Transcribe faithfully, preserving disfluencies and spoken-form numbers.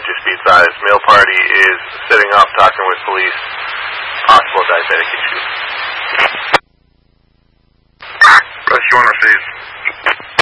just beat size. Male party is sitting up talking with police. Possible diabetic issue. Rescue one received.